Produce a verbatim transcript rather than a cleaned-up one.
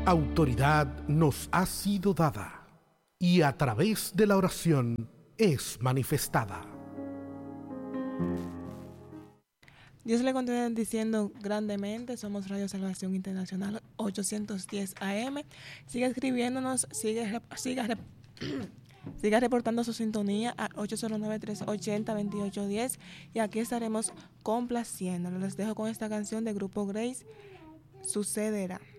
Autoridad nos ha sido dada, y a través de la oración es manifestada. Dios le continúa diciendo grandemente. Somos Radio Salvación Internacional ochocientos diez A M. Siga escribiéndonos, sigue, siga, siga reportando su sintonía a ocho cero nueve, tres ocho cero, dos ocho uno cero y aquí estaremos complaciéndolo. Les dejo con esta canción de Grupo Grace, Sucederá.